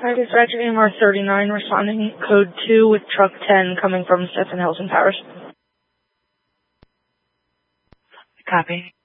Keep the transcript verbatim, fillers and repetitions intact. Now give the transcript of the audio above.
Hi, dispatcher A M R thirty-nine, responding code two with truck ten coming from Stephen Hills in Paris. Copy.